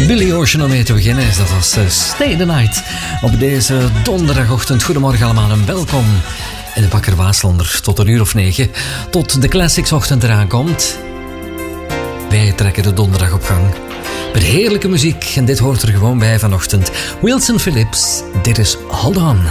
Billy Ocean om mee te beginnen. Dat was Stay the Night op deze donderdagochtend. Goedemorgen allemaal en welkom in de Bakker Waaslander tot 9:00. Tot de Classics ochtend eraan komt. Wij trekken de donderdag op gang met heerlijke muziek. En dit hoort er gewoon bij vanochtend. Wilson Phillips, dit is Hold On.